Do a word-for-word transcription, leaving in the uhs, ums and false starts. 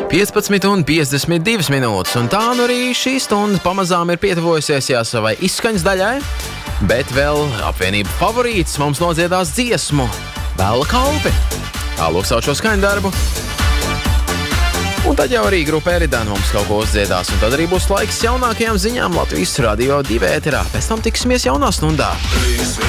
piecpadsmit un piecdesmit divas minūtes, un tā nu arī šī stunda pamazām ir pietuvojusies jā savai izskaņas daļai, bet vēl apvienība favorīts mums nodziedās dziesmu Bēla kalpi. Tālūk sauc šo skaņdarbu. Un tad jau arī grupa Eridana mums kaut ko uzdziedās, un tad arī būs laiks jaunākajām ziņām Latvijas Radio divi ēterā. Pēc tam tiksimies jaunā stundā.